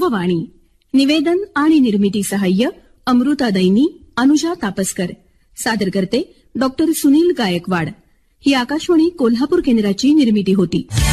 लोकवाणी. निवेदन आणि निर्मिती सहाय्य अमृता दैनी, अनुजा तापसकर. सादर करते डॉक्टर सुनील गायकवाड. ही आकाशवाणी कोल्हापूर केंद्राची निर्मिती होती.